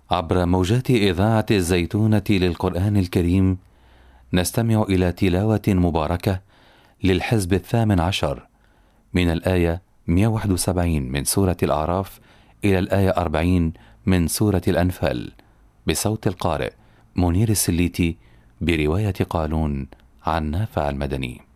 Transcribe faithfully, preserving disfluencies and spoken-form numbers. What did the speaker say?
عبر موجات إذاعة الزيتونة للقرآن الكريم نستمع إلى تلاوة مباركة للحزب الثامن عشر من الآية مئة وواحد وسبعين من سورة الأعراف إلى الآية أربعين من سورة الأنفال، بصوت القارئ منير السليتي، برواية قالون عن نافع المدني.